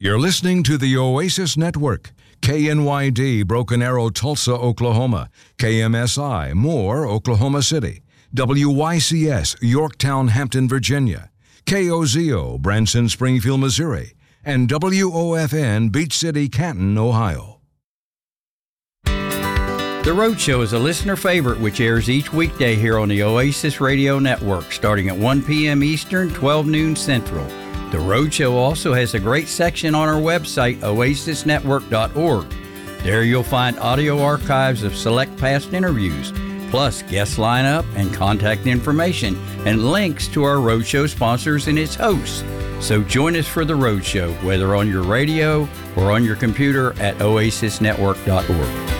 You're listening to the Oasis Network. KNYD, Broken Arrow, Tulsa, Oklahoma. KMSI, Moore, Oklahoma City. WYCS, Yorktown, Hampton, Virginia. KOZO, Branson, Springfield, Missouri. And WOFN, Beach City, Canton, Ohio. The Roadshow is a listener favorite which airs each weekday here on the Oasis Radio Network starting at 1 p.m. Eastern, 12 noon Central. The Roadshow also has a great section on our website, oasisnetwork.org. There you'll find audio archives of select past interviews, plus guest lineup and contact information, and links to our Roadshow sponsors and its hosts. So join us for The Roadshow, whether on your radio or on your computer at oasisnetwork.org.